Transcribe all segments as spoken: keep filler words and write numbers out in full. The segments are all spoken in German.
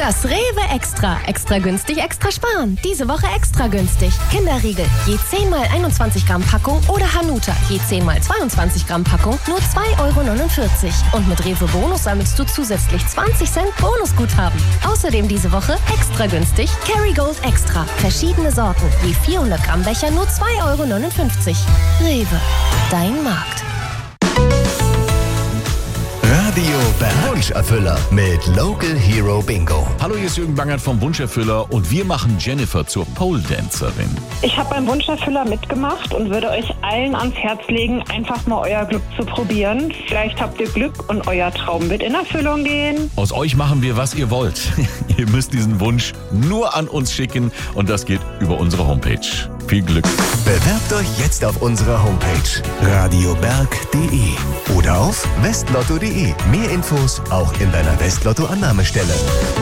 Das Rewe Extra. Extra günstig, extra sparen. Diese Woche extra günstig. Kinderriegel, je zehn mal einundzwanzig Gramm Packung oder Hanuta, je zehn mal zweiundzwanzig Gramm Packung, nur zwei Euro neunundvierzig. Und mit Rewe Bonus sammelst du zusätzlich zwanzig Cent Bonusguthaben. Außerdem diese Woche extra günstig Kerrygold Extra. Verschiedene Sorten, je vierhundert Gramm Becher, nur zwei Euro neunundfünfzig. Rewe, dein Markt. Radio Berg. Wunscherfüller mit Local Hero Bingo. Hallo, hier ist Jürgen Bangert vom Wunscherfüller und wir machen Jennifer zur Pole-Dancerin. Ich habe beim Wunscherfüller mitgemacht und würde euch allen ans Herz legen, einfach mal euer Glück zu probieren. Vielleicht habt ihr Glück und euer Traum wird in Erfüllung gehen. Aus euch machen wir, was ihr wollt. Ihr müsst diesen Wunsch nur an uns schicken und das geht über unsere Homepage. Viel Glück. Bewerbt euch jetzt auf unserer Homepage radioberg punkt de oder auf westlotto punkt de. Mehr Infos auch in deiner Westlotto-Annahmestelle.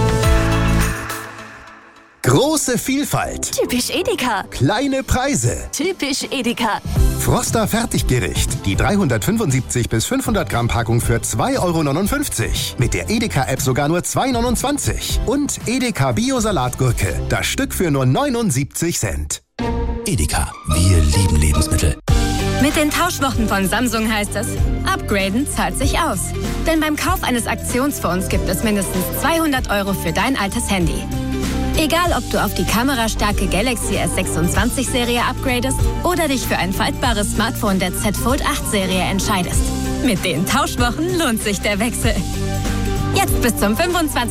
Große Vielfalt. Typisch Edeka. Kleine Preise. Typisch Edeka. Froster Fertiggericht. Die dreihundertfünfundsiebzig bis fünfhundert Gramm Packung für zwei Euro neunundfünfzig. Mit der Edeka-App sogar nur zwei Euro neunundzwanzig. Und Edeka Bio-Salatgurke. Das Stück für nur neunundsiebzig Cent. Edeka. Wir lieben Lebensmittel. Mit den Tauschwochen von Samsung heißt es, upgraden zahlt sich aus. Denn beim Kauf eines Aktionsfonds gibt es mindestens zweihundert Euro für dein altes Handy. Egal, ob du auf die kamerastarke Galaxy S sechsundzwanzig Serie upgradest oder dich für ein faltbares Smartphone der Z Fold acht Serie entscheidest. Mit den Tauschwochen lohnt sich der Wechsel. Jetzt bis zum fünfundzwanzigsten